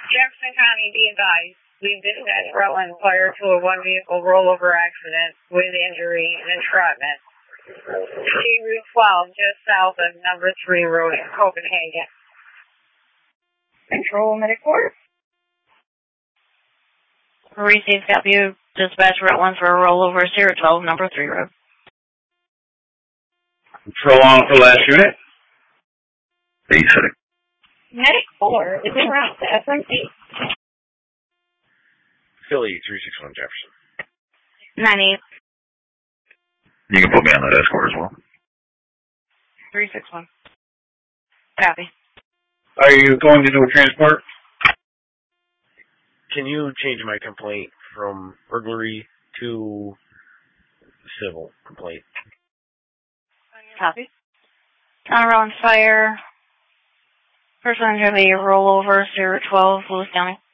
Jefferson County, be advised. We've dispatched Rutland Fire to a one-vehicle rollover accident with injury and entrapment. State Route 12, just south of number 3 Road in Copenhagen. Control Medic Corps. Receive copy of dispatch Rutland for a rollover 012, number 3 Road. Control on for last unit. Basic. Medic Corps is en route to SMC. Philly 361 Jefferson. 98. You can put me on that escort as well. 361. Copy. Are you going to do a transport? Can you change my complaint from burglary to civil complaint? Copy. On Rutland Fire. Person under the rollover 012, Lewis County.